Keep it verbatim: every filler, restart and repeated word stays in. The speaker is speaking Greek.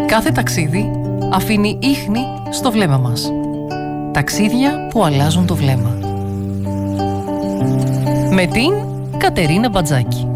Κάθε ταξίδι αφήνει ίχνη στο βλέμμα μας. Ταξίδια που αλλάζουν το βλέμμα. Με την Κατερίνα Μπατζάκη.